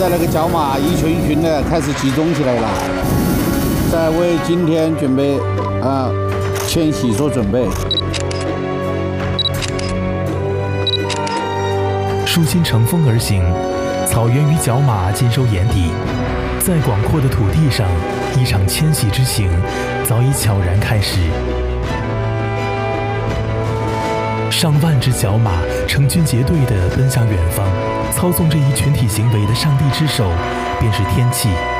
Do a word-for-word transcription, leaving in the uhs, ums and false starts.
在那个角马一群一群的开始集中起来了，在为今天准备啊、呃、迁徙做准备。 树心乘风而行，草原与角马尽收眼底，在广阔的土地上，一场迁徙之行早已悄然开始。上万只角马成群结队地奔向远方，操纵这一群体行为的上帝之手，便是天气。